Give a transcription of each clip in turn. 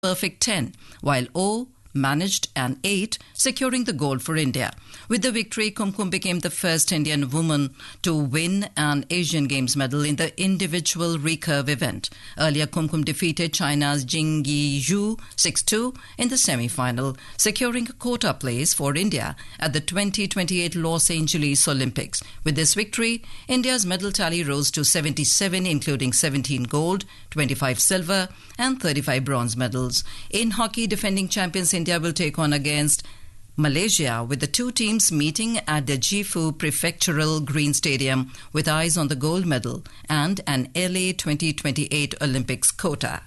perfect 10, while O managed an 8, securing the gold for India. With the victory, Kumkum became the first Indian woman to win an Asian Games medal in the individual recurve event. Earlier, Kumkum defeated China's Jingyi Zhu 6-2 in the semi-final, securing a quota place for India at the 2028 Los Angeles Olympics. With this victory, India's medal tally rose to 77, including 17 gold, 25 silver and 35 bronze medals. In hockey, defending champions India will take on against Malaysia, with the two teams meeting at the Gifu Prefectural Green Stadium with eyes on the gold medal and an LA 2028 Olympics quota.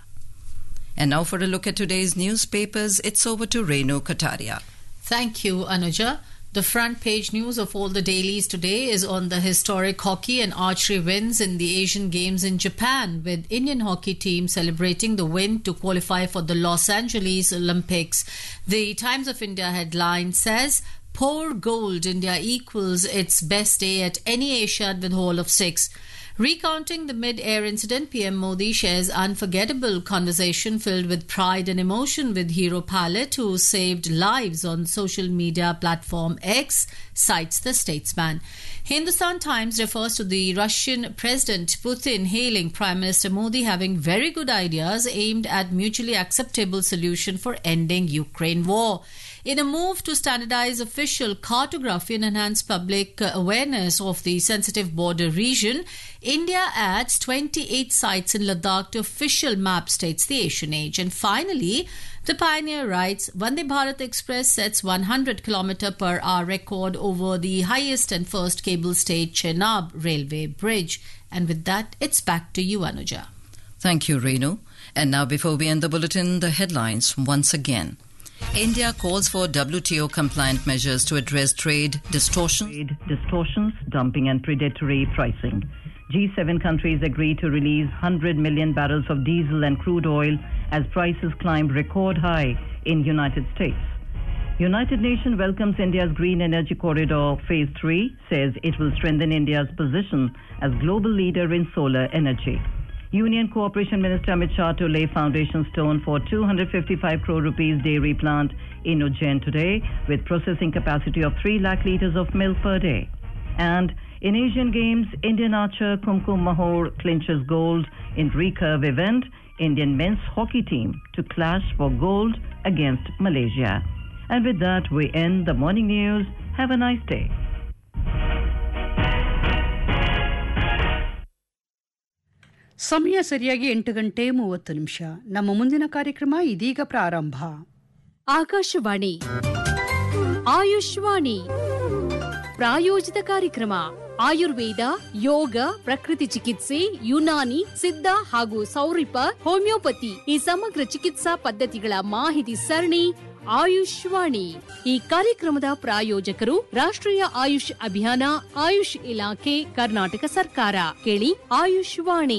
And now for a look at today's newspapers, it's over to Renu Kataria. Thank you, Anuja. The front page news of all the dailies today is on the historic hockey and archery wins in the Asian Games in Japan, with Indian hockey team celebrating the win to qualify for the Los Angeles Olympics. The Times of India headline says, "Pour gold, India equals its best day at any Asiad with haul of 6. Recounting the mid-air incident, PM Modi shares unforgettable conversation filled with pride and emotion with hero pilot who saved lives on social media platform X, cites the statesman. Hindustan Times refers to the Russian President Putin hailing Prime Minister Modi having very good ideas aimed at mutually acceptable solution for ending Ukraine war. In a move to standardize official cartography and enhance public awareness of the sensitive border region, India adds 28 sites in Ladakh to official map, states the Asian Age. And finally, the Pioneer writes, Vande Bharat Express sets 100 km per hour record over the highest and first cable-stayed Chenab railway bridge. And with that, it's back to you, Anuja. Thank you, Renu. And now, before we end the bulletin, the headlines once again. India calls for WTO-compliant measures to address trade distortions, dumping and predatory pricing. G7 countries agree to release 100 million barrels of diesel and crude oil as prices climb record high in United States. United Nations welcomes India's Green Energy Corridor Phase 3, says it will strengthen India's position as global leader in solar energy. Union Cooperation Minister Amit Shah to lay foundation stone for 255 crore rupees dairy plant in Ujjain today, with processing capacity of 3 lakh litres of milk per day. And in Asian Games, Indian archer Kumkum Mahor clinches gold in recurve event. Indian men's hockey team to clash for gold against Malaysia. And with that, we end the morning news. Have a nice day. ಸಮಯ ಸರಿಯಾಗಿ 8:30 ನಮ್ಮ ಮುಂದಿನ ಕಾರ್ಯಕ್ರಮ ಇದೀಗ ಪ್ರಾರಂಭ. ಆಕಾಶವಾಣಿ ಆಯುಷ್ವಾಣಿ ಪ್ರಾಯೋಜಿತ ಕಾರ್ಯಕ್ರಮ. ಆಯುರ್ವೇದ, ಯೋಗ, ಪ್ರಕೃತಿ ಚಿಕಿತ್ಸೆ, ಯುನಾನಿ, ಸಿದ್ಧ ಹಾಗೂ ಸೌರಿಪ, ಹೋಮಿಯೋಪತಿ ಈ ಸಮಗ್ರ ಚಿಕಿತ್ಸಾ ಪದ್ಧತಿಗಳ ಮಾಹಿತಿ ಸರಣಿ ಆಯುಷ್ವಾಣಿ. ಈ ಕಾರ್ಯಕ್ರಮದ ಪ್ರಾಯೋಜಕರು ರಾಷ್ಟ್ರೀಯ ಆಯುಷ್ ಅಭಿಯಾನ, ಆಯುಷ್ ಇಲಾಖೆ, ಕರ್ನಾಟಕ ಸರ್ಕಾರ. ಕೇಳಿ ಆಯುಷ್ವಾಣಿ.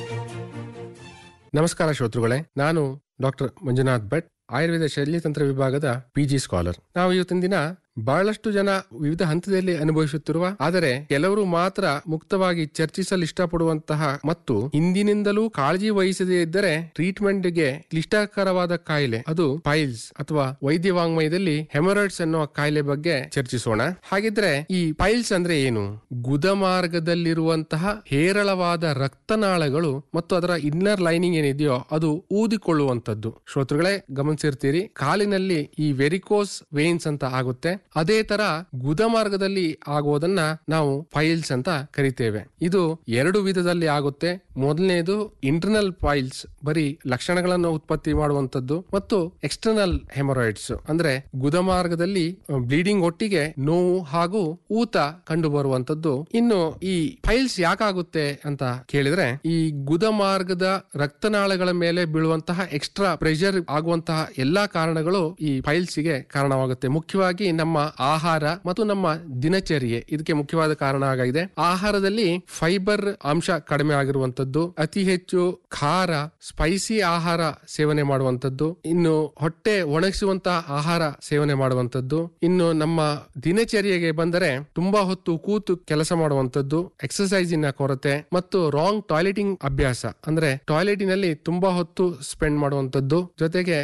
ನಮಸ್ಕಾರ ಶ್ರೋತೃಗಳೇ, ನಾನು ಡಾಕ್ಟರ್ ಮಂಜುನಾಥ್ ಭಟ್, ಆಯುರ್ವೇದ ಶಲ್ಯತಂತ್ರ ವಿಭಾಗದ PG ಸ್ಕಾಲರ್. ನಾವು ಇವತ್ತಿನ ದಿನ ಬಹಳಷ್ಟು ಜನ ವಿವಿಧ ಹಂತದಲ್ಲಿ ಅನುಭವಿಸುತ್ತಿರುವ, ಆದರೆ ಕೆಲವರು ಮಾತ್ರ ಮುಕ್ತವಾಗಿ ಚರ್ಚಿಸಲು ಇಷ್ಟಪಡುವಂತಹ ಮತ್ತು ಹಿಂದಿನಿಂದಲೂ ಕಾಳಜಿ ವಹಿಸದೇ ಇದ್ದರೆ ಟ್ರೀಟ್ಮೆಂಟ್ಗೆ ಕ್ಲಿಷ್ಟಕರವಾದ ಕಾಯಿಲೆ, ಅದು ಪೈಲ್ಸ್ ಅಥವಾ ವೈದ್ಯ ವಾಂಗ್ಮಯದಲ್ಲಿ ಹೆಮರಾಯ್ಡ್ಸ್ ಅನ್ನುವ ಕಾಯಿಲೆ ಬಗ್ಗೆ ಚರ್ಚಿಸೋಣ. ಹಾಗಿದ್ರೆ ಈ ಪೈಲ್ಸ್ ಅಂದ್ರೆ ಏನು? ಗುದಮಾರ್ಗದಲ್ಲಿರುವಂತಹ ಹೇರಳವಾದ ರಕ್ತನಾಳಗಳು ಮತ್ತು ಅದರ ಇನ್ನರ್ ಲೈನಿಂಗ್ ಏನಿದೆಯೋ ಅದು ಊದಿಕೊಳ್ಳುವಂತದ್ದು. ಶ್ರೋತೃಗಳೇ ಗಮನಿಸಿರ್ತೀರಿ, ಕಾಲಿನಲ್ಲಿ ಈ ವೆರಿಕೋಸ್ ವೇನ್ಸ್ ಅಂತ ಆಗುತ್ತೆ. ಅದೇ ತರ ಗುದಮಾರ್ಗದಲ್ಲಿ ಆಗುವುದನ್ನ ನಾವು ಪೈಲ್ಸ್ ಅಂತ ಕರಿತೇವೆ. ಇದು 2 ವಿಧದಲ್ಲಿ ಆಗುತ್ತೆ. ಮೊದಲನೇದು ಇಂಟರ್ನಲ್ ಪೈಲ್ಸ್, ಬರೀ ಲಕ್ಷಣಗಳನ್ನು ಉತ್ಪತ್ತಿ ಮಾಡುವಂತದ್ದು, ಮತ್ತು ಎಕ್ಸ್ಟರ್ನಲ್ ಹೆಮರಾಯ್ಡ್ಸ್ ಅಂದ್ರೆ ಗುದಮಾರ್ಗದಲ್ಲಿ ಬ್ಲೀಡಿಂಗ್ ಒಟ್ಟಿಗೆ ನೋವು ಹಾಗೂ ಊತ ಕಂಡು ಬರುವಂತದ್ದು. ಇನ್ನು ಈ ಪೈಲ್ಸ್ ಯಾಕಾಗುತ್ತೆ ಅಂತ ಕೇಳಿದ್ರೆ, ಈ ಗುದಮಾರ್ಗದ ರಕ್ತನಾಳಗಳ ಮೇಲೆ ಬೀಳುವಂತಹ ಎಕ್ಸ್ಟ್ರಾ ಪ್ರೆಷರ್ ಆಗುವಂತಹ ಎಲ್ಲಾ ಕಾರಣಗಳು ಈ ಪೈಲ್ಸ್ ಗೆ ಕಾರಣವಾಗುತ್ತೆ. ಮುಖ್ಯವಾಗಿ ನಮ್ಮ ಆಹಾರ ಮತ್ತು ನಮ್ಮ ದಿನಚರ್ಯೆ ಇದಕ್ಕೆ ಮುಖ್ಯವಾದ ಕಾರಣ ಆಗಿದೆ. ಆಹಾರದಲ್ಲಿ ಫೈಬರ್ ಅಂಶ ಕಡಿಮೆ ಆಗಿರುವಂತದ್ದು, ಅತಿ ಹೆಚ್ಚು ಖಾರ ಸ್ಪೈಸಿ ಆಹಾರ ಸೇವನೆ ಮಾಡುವಂತದ್ದು, ಇನ್ನು ಹೊಟ್ಟೆ ಒಣಗಿಸುವಂತಹ ಆಹಾರ ಸೇವನೆ ಮಾಡುವಂತದ್ದು, ಇನ್ನು ನಮ್ಮ ದಿನಚರ್ಯೆಗೆ ಬಂದರೆ ತುಂಬಾ ಹೊತ್ತು ಕೂತು ಕೆಲಸ ಮಾಡುವಂತದ್ದು, ಎಕ್ಸರ್ಸೈಸಿನ ಕೊರತೆ ಮತ್ತು ರಾಂಗ್ ಟಾಯ್ಲೆಟಿಂಗ್ ಅಭ್ಯಾಸ ಅಂದ್ರೆ ಟಾಯ್ಲೆಟಿನಲ್ಲಿ ತುಂಬಾ ಹೊತ್ತು ಸ್ಪೆಂಡ್ ಮಾಡುವಂತದ್ದು, ಜೊತೆಗೆ